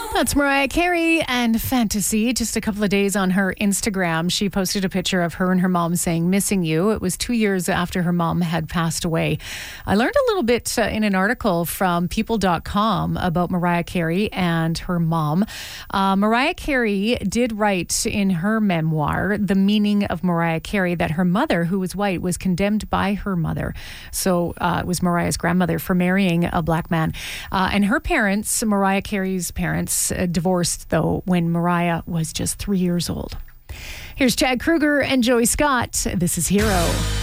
That's Mariah Carey and Fantasy. Just a couple of days on her Instagram, she posted a picture of her and her mom saying, "Missing you." It was 2 years after her mom had passed away. I learned a little bit in an article from people.com about Mariah Carey and her mom. Mariah Carey did write in her memoir, The Meaning of Mariah Carey, that her mother, who was white, was condemned by her mother. So it was Mariah's grandmother for marrying a black man. And her parents, Mariah Carey's parents, divorced, though, when Mariah was just 3 years old. Here's Chad Kruger and Joey Scott. This is Hero.